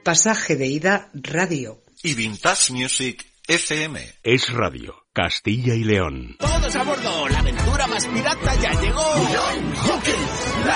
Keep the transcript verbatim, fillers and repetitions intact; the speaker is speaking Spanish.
Pasaje de Ida Radio. Y Vintage Music F M. Es Radio, Castilla y León. Todos a bordo, la aventura más pirata ya llegó.